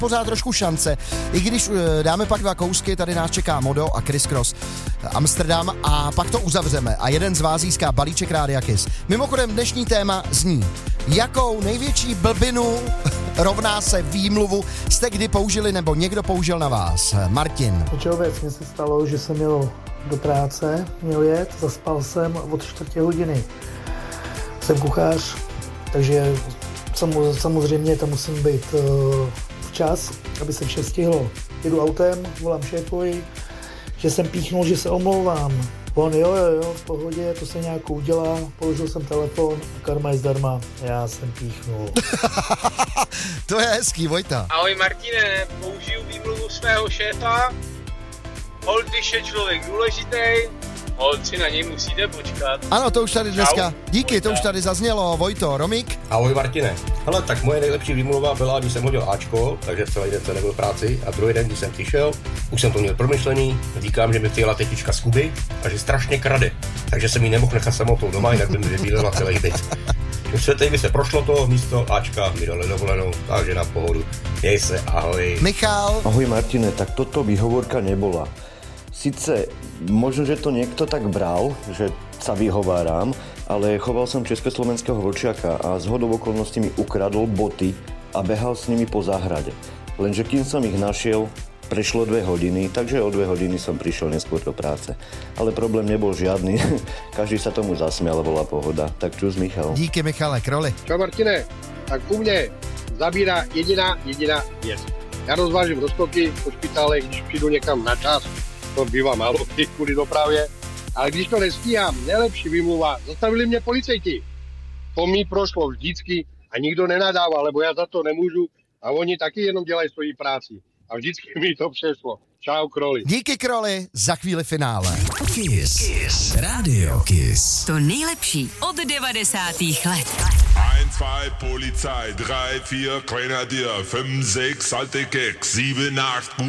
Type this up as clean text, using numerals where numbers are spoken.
pořád trošku šance, i když dáme pak 2 kousky, tady nás čeká Modo a Criss Cross Amsterdam a pak to uzavřeme a jeden z vás získá balíček Rádia Kiss. Mimochodem dnešní téma zní, jakou největší blbinu rovná se výmluvu jste kdy použili nebo někdo použil na vás. Martin. Věc, mně se stalo, že jsem jel do práce, měl jet, zaspal jsem od 4:15. Jsem kuchař, takže samozřejmě tam musím být včas, aby se vše stihlo. Jedu autem, volám šéfovi, že jsem píchnul, že se omlouvám. On jo, v pohodě, to se nějak udělá, položil jsem telefon, karma je zdarma, já jsem píchnul. To je hezký, Vojta. Ahoj Martine, použiju výmluvu svého šéfa. Hold, když je člověk důležitý, hold si na něj musíte počkat. Ano, to už tady dneska, Čau. díky, Vojta. to už tady zaznělo, Vojto, Romik. Ahoj Martine. Hele, tak moje nejlepší výmluva byla, když jsem hodil Ačko, takže celý den jsem nebyl v práci a druhý den, když jsem přišel, už jsem to měl promyšlený, říkám, že mi přijela tetička z Kuby a že strašně krade, takže jsem ji nemohl nechat samotou doma, jinak by mi vybílela celý byt. Teď by se prošlo to místo Ačka, mi dali dovolenou, takže na pohodu. Jej se, ahoj. Michal. Ahoj Martine, tak toto výhovorka nebola. Sice možno, že to niekto tak bral, že sa vyhováram, ale choval som československého vlčiaka a zhodou okolností mi ukradol boty a behal s nimi po záhrade. Lenže kým som ich našiel, prešlo 2 hodiny, takže o 2 hodiny som prišiel neskôr do práce. Ale problém nebol žiadny, každý sa tomu zasmial a bola pohoda. Tak čus Michal. Díky Michale, Kroli. Čau Martine, tak u mě zabírá jediná věc. Já rozvážím roztoky po špitálech, když přijdu někam na čas, to bývá málo kvůli dopravě, ale když to nestíhám, nejlepší výmluva, zastavili mě policajti. To mi prošlo vždycky a nikdo nenadává, lebo já za to nemůžu a oni taky jenom dělají svoji práci. A vždycky mi to přešlo. Čau, Kroli. Díky, Kroli, za chvíli finále. Kiss. Radio Kiss. To nejlepší od 90. let. 1, 2, Polizei, 3, 4, Grenadier, 5, 6, alte Keks, 7, 8,